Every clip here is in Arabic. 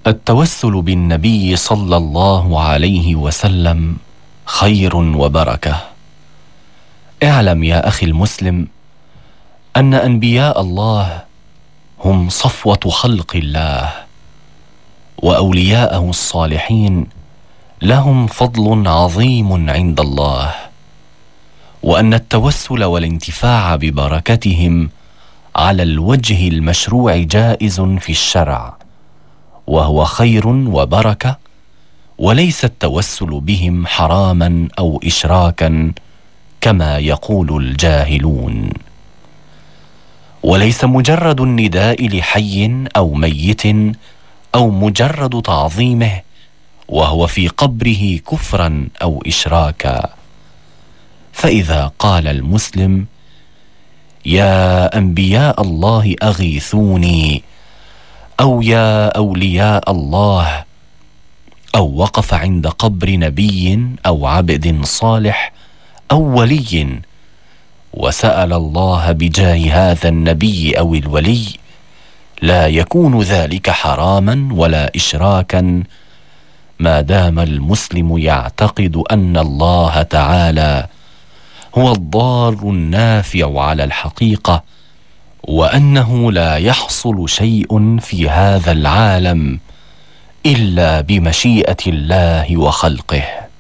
التوسل بالنبي صلى الله عليه وسلم خير وبركة. اعلم يا أخي المسلم أن أنبياء الله هم صفوة خلق الله، وأولياءه الصالحين لهم فضل عظيم عند الله، وأن التوسل والانتفاع ببركتهم على الوجه المشروع جائز في الشرع، وهو خير وبركة، وليس التوسل بهم حراما أو إشراكا كما يقول الجاهلون. وليس مجرد النداء لحي أو ميت أو مجرد تعظيمه وهو في قبره كفرا أو إشراكا. فإذا قال المسلم يا أنبياء الله أغيثوني، أو يا أولياء الله، أو وقف عند قبر نبي أو عبد صالح أو ولي وسأل الله بجاه هذا النبي أو الولي، لا يكون ذلك حراما ولا إشراكا ما دام المسلم يعتقد أن الله تعالى هو الضار النافع على الحقيقة، وأنه لا يحصل شيء في هذا العالم إلا بمشيئة الله وخلقه.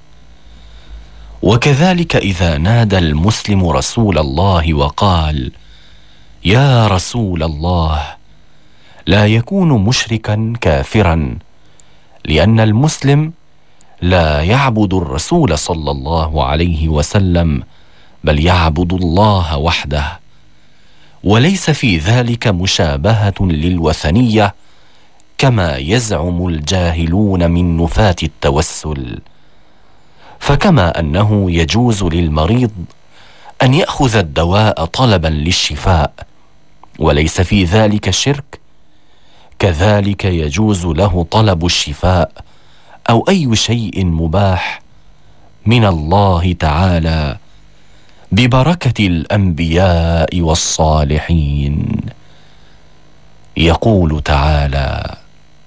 وكذلك إذا نادى المسلم رسول الله وقال يا رسول الله، لا يكون مشركا كافرا، لأن المسلم لا يعبد الرسول صلى الله عليه وسلم، بل يعبد الله وحده، وليس في ذلك مشابهة للوثنية كما يزعم الجاهلون من نفاة التوسل. فكما أنه يجوز للمريض أن يأخذ الدواء طلبا للشفاء وليس في ذلك شرك، كذلك يجوز له طلب الشفاء أو أي شيء مباح من الله تعالى ببركة الأنبياء والصالحين. يقول تعالى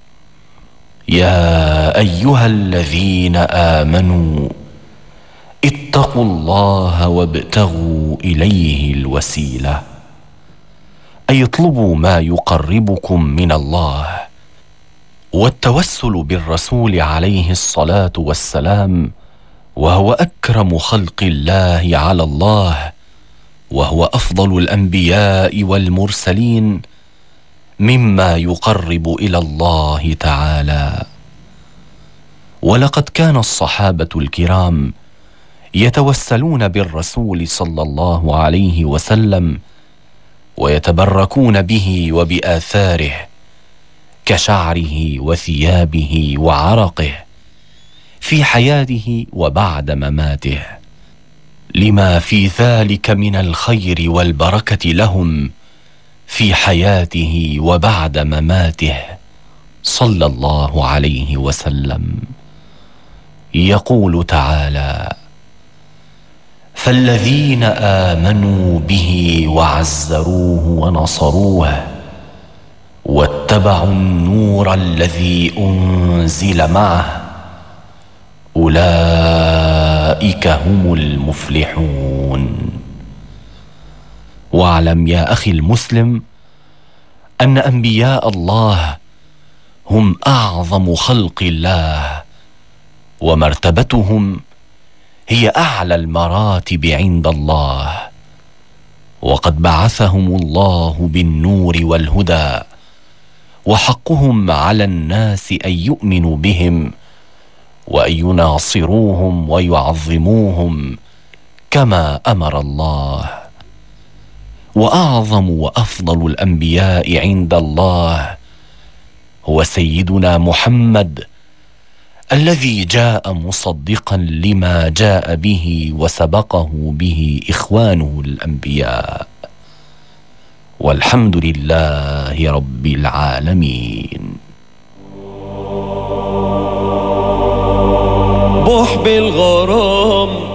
يا أيها الذين آمنوا اتقوا الله وابتغوا إليه الوسيلة، أي اطلبوا ما يقربكم من الله. والتوسل بالرسول عليه الصلاة والسلام وهو أكرم خلق الله على الله، وهو أفضل الأنبياء والمرسلين، مما يقرب إلى الله تعالى. ولقد كان الصحابة الكرام يتوسلون بالرسول صلى الله عليه وسلم ويتبركون به وبآثاره كشعره وثيابه وعرقه في حياته وبعد مماته، لما في ذلك من الخير والبركة لهم في حياته وبعد مماته صلى الله عليه وسلم. يقول تعالى فالذين آمنوا به وعزروه ونصروه واتبعوا النور الذي أنزل معه أولئك هم المفلحون. واعلم يا أخي المسلم أن أنبياء الله هم أعظم خلق الله، ومرتبتهم هي أعلى المراتب عند الله، وقد بعثهم الله بالنور والهدى، وحقهم على الناس أن يؤمنوا بهم وأن يناصروهم ويعظموهم كما أمر الله. وأعظم وأفضل الأنبياء عند الله هو سيدنا محمد، الذي جاء مصدقا لما جاء به وسبقه به إخوانه الأنبياء. والحمد لله رب العالمين. بوح بالغرام